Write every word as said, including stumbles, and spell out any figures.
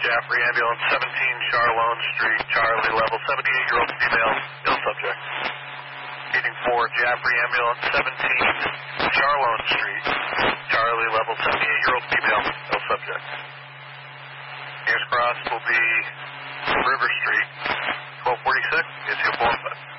Jaffrey Ambulance, seventeen Charlone Street, Charlie, level seventy-eight-year-old female, ill subject. Meeting for Jaffrey Ambulance, seventeen Charlone Street, Charlie, level seventy-eight-year-old female, ill subject. Nearest cross will be River Street, twelve forty-six, is your four five.